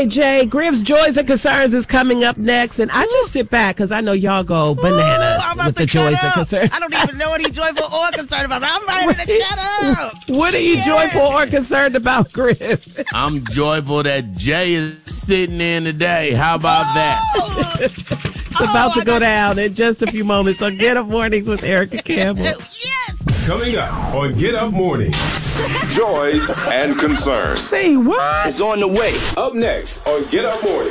Okay, Jay, Griff's Joys and Concerns is coming up next, and I just sit back because I know y'all go bananas with the joys and concerns. I don't even know what he's joyful or concerned about. I'm ready to shut up. What are you joyful or concerned about, Griff? I'm joyful that Jay is sitting in today. How about that? It's about to go down in just a few moments. So Get Up Mornings with Erica Campbell. Yes. Coming up on Get Up Morning. Joys and Concerns. Say what? It's on the way. Up next on Get Up Morning.